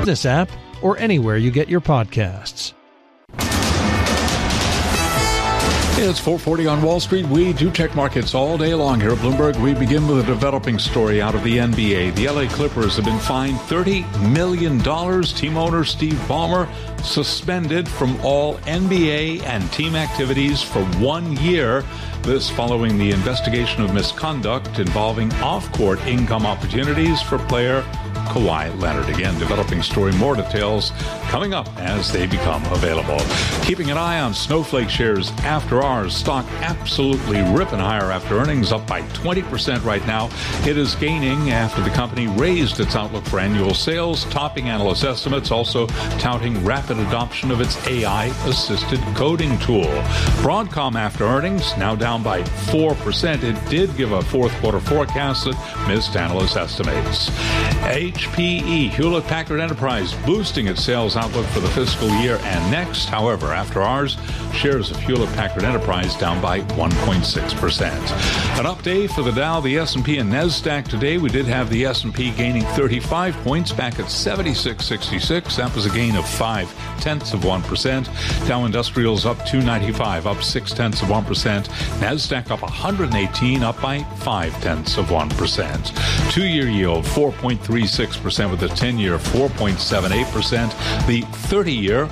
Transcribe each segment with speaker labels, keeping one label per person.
Speaker 1: this app, or anywhere you get your podcasts.
Speaker 2: It's 4:40 on Wall Street. We do check markets all day long here at Bloomberg. We begin with a developing story out of the NBA. The LA Clippers have been fined $30 million. Team owner Steve Ballmer suspended from all NBA and team activities for 1 year. This following the investigation of misconduct involving off-court income opportunities for player Kawhi Leonard. Again, developing story. More details coming up as they become available. Keeping an eye on Snowflake shares after hours. Stock absolutely ripping higher after earnings, up by 20% right now. It is gaining after the company raised its outlook for annual sales, topping analyst estimates, also touting rapid adoption of its AI-assisted coding tool. Broadcom after earnings, now down by 4%. It did give a fourth quarter forecast that missed analyst estimates. HPE, Hewlett-Packard Enterprise, boosting its sales outlook for the fiscal year and next. However, after hours, shares of Hewlett-Packard Enterprise down by 1.6%. An update for the Dow, the S&P, and NASDAQ today. We did have the S&P gaining 35 points back at 76.66. That was a gain of 0.5%. Dow Industrials up 295, up 0.6%. NASDAQ up 118, up by 0.5%. 2-year yield 4.36% with the 10-year 4.78%. The 30-year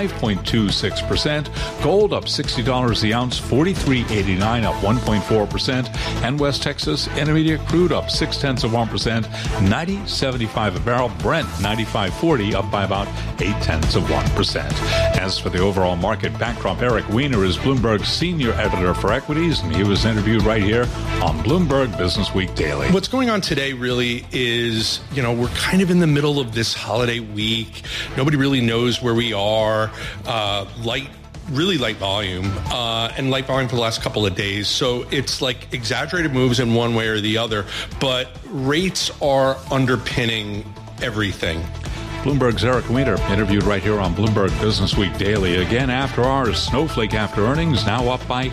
Speaker 2: 5.26%. Gold up $60 the ounce, 43.89, up 1.4%. And West Texas Intermediate crude up 0.6%, 90.75 a barrel. Brent 95.40, up by about 0.8%. As for the overall market backdrop, Eric Weiner is Bloomberg's senior editor for equities, and he was interviewed right here on Bloomberg Business Week Daily.
Speaker 3: What's going on today really is, we're kind of in the middle of this holiday week. Nobody really knows where we are. Really light volume, and light volume for the last couple of days. So it's like exaggerated moves in one way or the other, but rates are underpinning everything.
Speaker 2: Bloomberg's Eric Weiner, interviewed right here on Bloomberg Business Week Daily. Again, after hours, Snowflake after earnings, now up by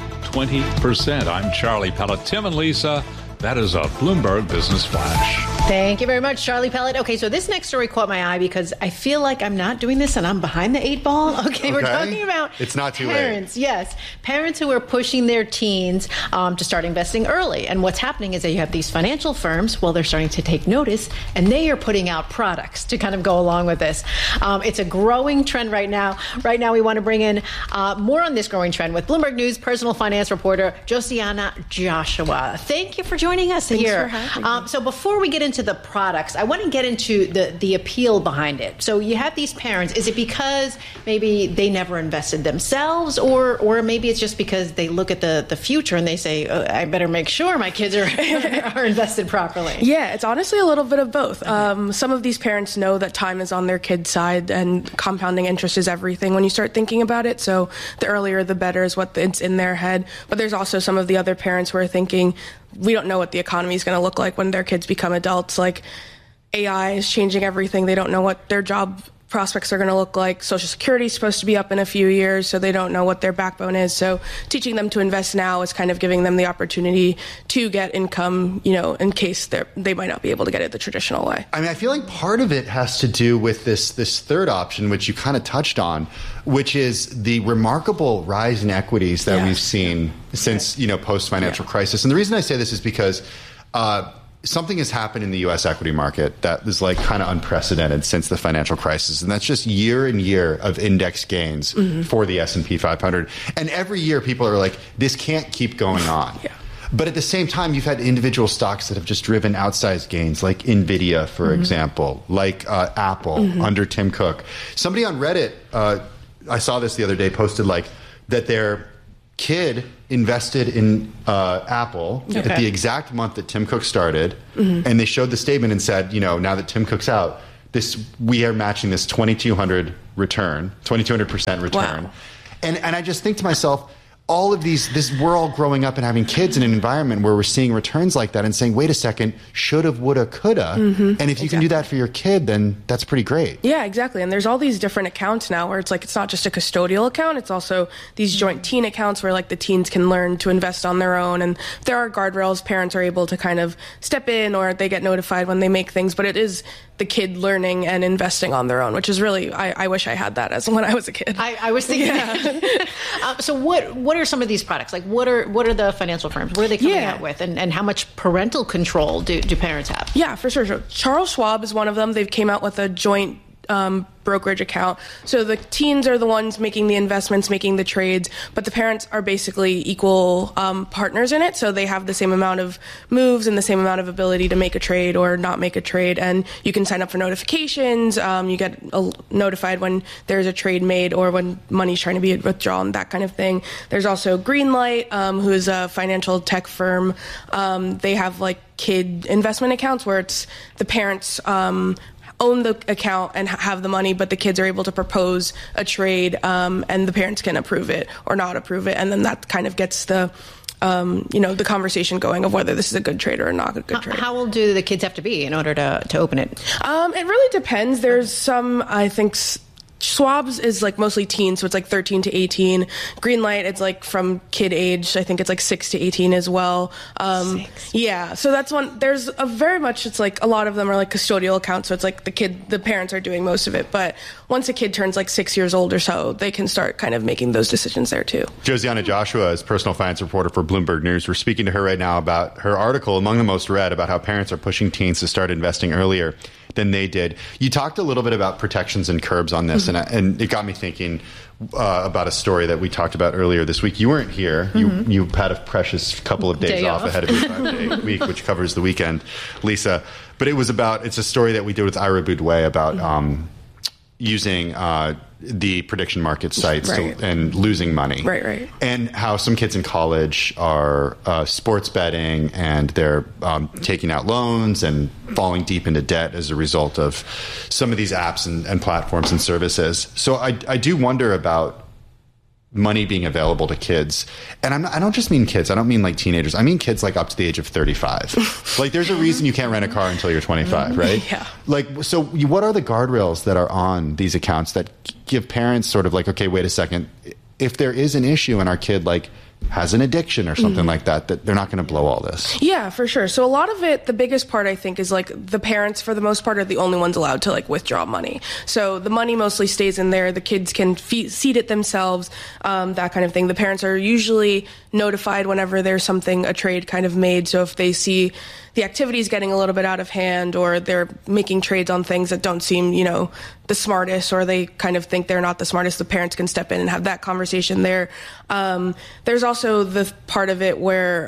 Speaker 2: 20%. I'm Charlie Pellet. Tim and Lisa, that is a Bloomberg Business Flash.
Speaker 4: Thank you very much, Charlie Pellet. Okay, so this next story caught my eye because I feel like I'm not doing this and I'm behind the 8 ball. Okay, we're talking about
Speaker 5: it's not too
Speaker 4: parents. Yes, parents who are pushing their teens to start investing early. And what's happening is that you have these financial firms, well, they're starting to take notice, and they are putting out products to kind of go along with this. It's a growing trend right now. Right now, we want to bring in more on this growing trend with Bloomberg News personal finance reporter Josiana Joshua. Thank you for joining us here.
Speaker 6: Thanks for having me.
Speaker 4: So before we get into the products, I want to get into the appeal behind it. So you have these parents. Is it because maybe they never invested themselves, or maybe it's just because they look at the future and they say, I better make sure my kids are invested properly?
Speaker 6: Yeah, it's honestly a little bit of both. Okay. Some of these parents know that time is on their kids' side and compounding interest is everything when you start thinking about it. So the earlier the better is what it's in their head. But there's also some of the other parents who are thinking, we don't know what the economy is going to look like when their kids become adults. Like, AI is changing everything. They don't know what their job prospects are going to look like. Social Security is supposed to be up in a few years, so they don't know what their backbone is. So teaching them to invest now is kind of giving them the opportunity to get income, in case they might not be able to get it the traditional way.
Speaker 5: I mean, I feel like part of it has to do with this third option, which you kind of touched on, which is the remarkable rise in equities that we've seen since, post-financial crisis. And the reason I say this is because something has happened in the U.S. equity market that was kind of unprecedented since the financial crisis. And that's just year and year of index gains for the S&P 500. And every year people are like, this can't keep going on. But at the same time, you've had individual stocks that have just driven outsized gains, like NVIDIA, for example, like Apple under Tim Cook. Somebody on Reddit, I saw this the other day, posted that their kid invested in Apple at the exact month that Tim Cook started, and they showed the statement and said, now that Tim Cook's out, we are matching this 2,200% return. Wow. And I just think to myself, all of we're all growing up and having kids in an environment where we're seeing returns like that and saying, wait a second, shoulda, woulda, coulda. And if you can do that for your kid, then that's pretty great.
Speaker 6: Yeah, exactly. And there's all these different accounts now where it's not just a custodial account. It's also these joint teen accounts where the teens can learn to invest on their own. And there are guardrails. Parents are able to kind of step in, or they get notified when they make things. But it is the kid learning and investing on their own, which is really, I wish I had that as when I was a kid.
Speaker 4: I was thinking that. So what are some of these products? Like what are the financial firms? What are they coming out with? And how much parental control do parents have?
Speaker 6: Yeah, for sure. So Charles Schwab is one of them. They've came out with a joint brokerage account. So the teens are the ones making the investments, making the trades, but the parents are basically equal partners in it. So they have the same amount of moves and the same amount of ability to make a trade or not make a trade. And you can sign up for notifications. You get notified when there's a trade made or when money's trying to be withdrawn, that kind of thing. There's also Greenlight, who is a financial tech firm. They have like kid investment accounts where it's the parents own the account and have the money, but the kids are able to propose a trade, and the parents can approve it or not approve it, and then that kind of gets the the conversation going of whether this is a good trade or not a good trade.
Speaker 4: How old do the kids have to be in order to open it?
Speaker 6: It really depends. There's some, I think, Schwab's is like mostly teens, so it's like 13 to 18. Greenlight, it's like from kid age. I think it's like 6 to 18 as well. Yeah, so that's one. There's a very much, it's like a lot of them are like custodial accounts, so it's like the parents are doing most of it. But once a kid turns like 6 years old or so, they can start kind of making those decisions there too.
Speaker 5: Josiana Joshua is personal finance reporter for Bloomberg News. We're speaking to her right now about her article, among the most read, about how parents are pushing teens to start investing earlier than they did. You talked a little bit about protections and curbs on this, and it got me thinking about a story that we talked about earlier this week. You weren't here. You had a precious couple of days off ahead of your 5-day week, which covers the weekend, Lisa. But it's a story that we did with Ira Boudouet about using the prediction market sites and losing money.
Speaker 6: Right.
Speaker 5: And how some kids in college are sports betting and they're taking out loans and falling deep into debt as a result of some of these apps and platforms and services. So I do wonder about money being available to kids. And I don't just mean kids. I don't mean like teenagers. I mean kids like up to the age of 35. Like there's a reason you can't rent a car until you're 25, right?
Speaker 6: Yeah.
Speaker 5: Like, so what are the guardrails that are on these accounts that give parents sort of like, okay, wait a second, if there is an issue and our kid like has an addiction or something like that they're not going to blow all this? Yeah,
Speaker 6: for sure. So a lot of it, the biggest part I think is like the parents for the most part are the only ones allowed to like withdraw money. So the money mostly stays in there. The kids can seed it themselves, that kind of thing. The parents are usually notified whenever there's a trade kind of made. So if they see the activity is getting a little bit out of hand or they're making trades on things that don't seem, the smartest, or they kind of think they're not the smartest, the parents can step in and have that conversation there. There's also the part of it where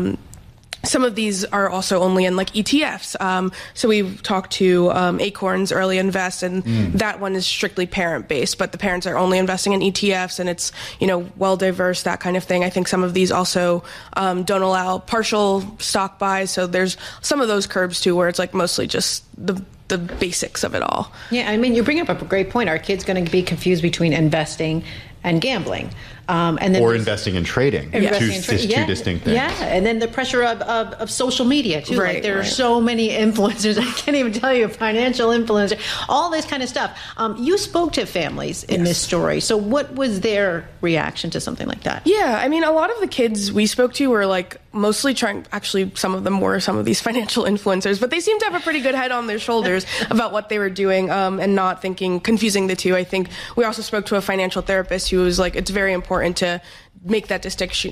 Speaker 6: some of these are also only in like ETFs. So we've talked to Acorns Early Invest, and that one is strictly parent-based, but the parents are only investing in ETFs, and it's, well-diverse, that kind of thing. I think some of these also don't allow partial stock buys, so there's some of those curbs too, where it's like mostly just the basics of it all.
Speaker 4: Yeah, I mean, you bring up a great point. Our kids going to be confused between investing and gambling. And then
Speaker 5: investing in trading. Two distinct things.
Speaker 4: Yeah, and then the pressure of social media, too.
Speaker 6: Right,
Speaker 4: like there are so many influencers. I can't even tell you, financial influencers, all this kind of stuff. You spoke to families in this story. So what was their reaction to something like that?
Speaker 6: Yeah, I mean, a lot of the kids we spoke to were like mostly some of them were some of these financial influencers, but they seemed to have a pretty good head on their shoulders about what they were doing, and not confusing the two. I think we also spoke to a financial therapist who was like, it's very important to make that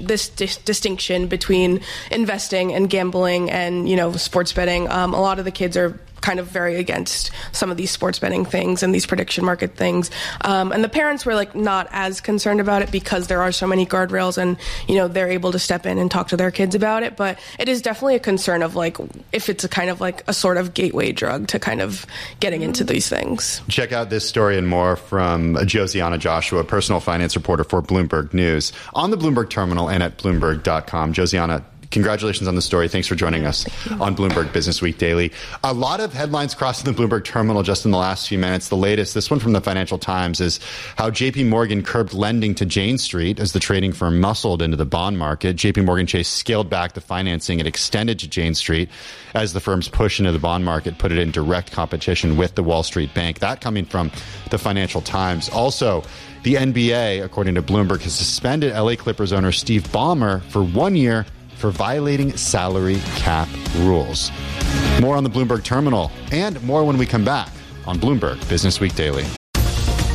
Speaker 6: distinction between investing and gambling and, sports betting. A lot of the kids are kind of very against some of these sports betting things and these prediction market things. And the parents were like not as concerned about it because there are so many guardrails and, they're able to step in and talk to their kids about it. But it is definitely a concern of like, if it's a kind of like a sort of gateway drug to kind of getting into these things.
Speaker 5: Check out this story and more from Josiana Joshua, personal finance reporter for Bloomberg News, on the Bloomberg Terminal and at Bloomberg.com. Josiana, congratulations on the story. Thanks for joining us on Bloomberg Business Week Daily. A lot of headlines crossing the Bloomberg Terminal just in the last few minutes. The latest, this one from the Financial Times, is how JP Morgan curbed lending to Jane Street as the trading firm muscled into the bond market. JP Morgan Chase scaled back the financing it extended to Jane Street as the firm's push into the bond market put it in direct competition with the Wall Street Bank. That coming from the Financial Times. Also, the NBA, according to Bloomberg, has suspended LA Clippers owner Steve Ballmer for 1 year for violating salary cap rules. More on the Bloomberg Terminal and more when we come back on Bloomberg Business Week Daily.